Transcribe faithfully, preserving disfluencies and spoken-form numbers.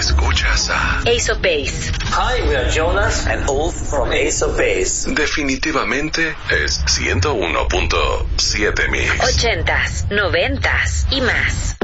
Escuchas a Ace of Base. Hi, we are Jonas and Ulf from Ace of Base. Definitivamente es ciento uno punto siete Mix. Ochentas, noventas y más.